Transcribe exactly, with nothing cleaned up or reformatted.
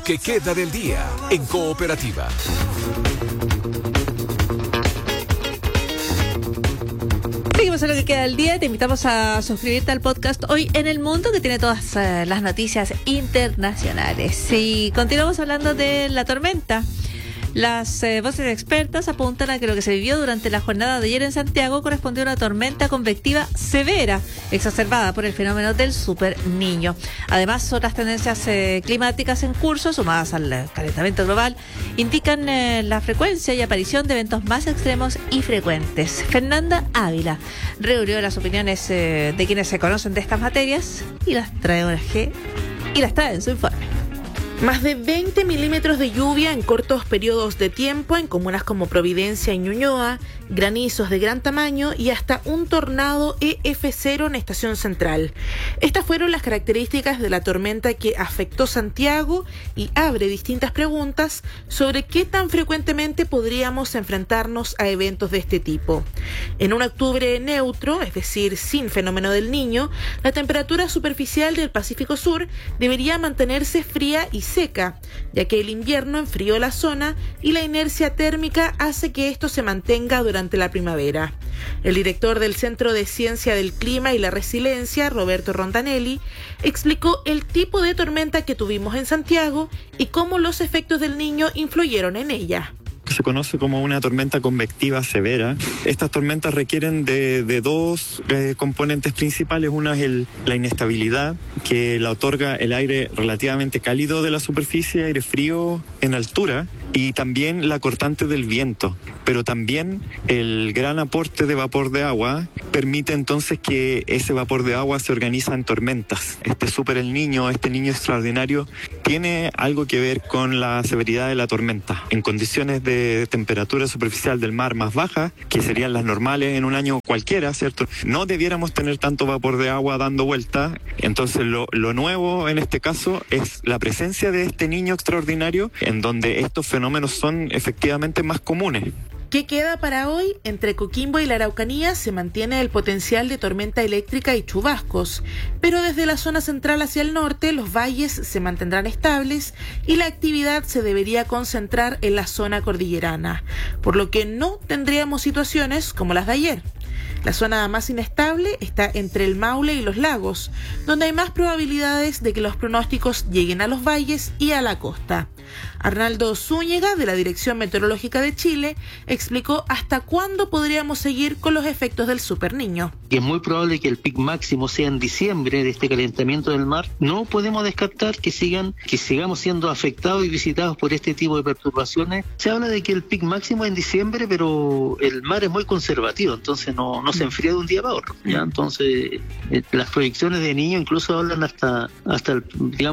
Que queda del día en Cooperativa. Seguimos en lo que queda del día. Te invitamos a suscribirte al podcast Hoy en el Mundo, que tiene todas uh, las noticias internacionales. Y continuamos hablando de la tormenta. Las eh, voces expertas apuntan a que lo que se vivió durante la jornada de ayer en Santiago correspondió a una tormenta convectiva severa, exacerbada por el fenómeno del Super Niño. Además, otras tendencias eh, climáticas en curso, sumadas al calentamiento global, indican eh, la frecuencia y aparición de eventos más extremos y frecuentes. Fernanda Ávila reunió las opiniones eh, de quienes se conocen de estas materias y las trae a G y las trae en su informe. Más de veinte milímetros de lluvia en cortos periodos de tiempo en comunas como Providencia y Ñuñoa, granizos de gran tamaño y hasta un tornado E F cero en Estación Central. Estas fueron las características de la tormenta que afectó Santiago y abre distintas preguntas sobre qué tan frecuentemente podríamos enfrentarnos a eventos de este tipo. En un octubre neutro, es decir, sin fenómeno del Niño, la temperatura superficial del Pacífico Sur debería mantenerse fría y seca, ya que el invierno enfrió la zona y la inercia térmica hace que esto se mantenga durante la primavera. El director del Centro de Ciencia del Clima y la Resiliencia, Roberto Rondanelli, explicó el tipo de tormenta que tuvimos en Santiago y cómo los efectos del Niño influyeron en ella. Se conoce como una tormenta convectiva severa. Estas tormentas requieren de, de dos eh, componentes principales. Una es el, la inestabilidad, que la otorga el aire relativamente cálido de la superficie, aire frío en altura, y también la cortante del viento. Pero también el gran aporte de vapor de agua permite entonces que ese vapor de agua se organiza en tormentas. Este Super El Niño, este Niño extraordinario, tiene algo que ver con la severidad de la tormenta. En condiciones de temperatura superficial del mar más baja, que serían las normales en un año cualquiera, ¿cierto? No debiéramos tener tanto vapor de agua dando vuelta. Entonces lo, lo nuevo en este caso es la presencia de este Niño extraordinario, en donde estos fenómenos son efectivamente más comunes. ¿Qué queda para hoy? Entre Coquimbo y la Araucanía se mantiene el potencial de tormenta eléctrica y chubascos, pero desde la zona central hacia el norte los valles se mantendrán estables y la actividad se debería concentrar en la zona cordillerana, por lo que no tendríamos situaciones como las de ayer. La zona más inestable está entre el Maule y los lagos, donde hay más probabilidades de que los pronósticos lleguen a los valles y a la costa. Arnaldo Zúñiga, de la Dirección Meteorológica de Chile, explicó hasta cuándo podríamos seguir con los efectos del Super Niño. Y es muy probable que el pic máximo sea en diciembre de este calentamiento del mar. No podemos descartar que sigan, que sigamos siendo afectados y visitados por este tipo de perturbaciones. Se habla de que el pic máximo es en diciembre, pero el mar es muy conservativo, entonces no, no se enfría de un día para otro, ¿ya? Entonces, eh, las proyecciones de Niño incluso hablan hasta, hasta el, digamos,